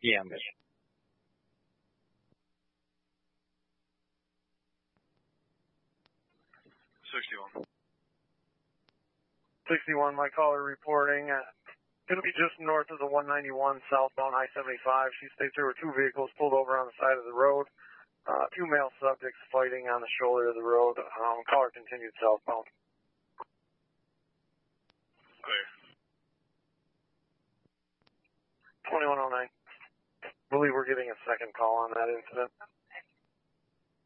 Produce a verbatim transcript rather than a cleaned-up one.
Yeah, I'm good. sixty-one. sixty-one, my caller reporting. Uh, going to be just north of the one ninety-one southbound I seventy-five. She states there were two vehicles pulled over on the side of the road. Uh, two male subjects fighting on the shoulder of the road. Um, caller continued southbound. Clear. twenty-one oh nine. I believe we're getting a second call on that incident.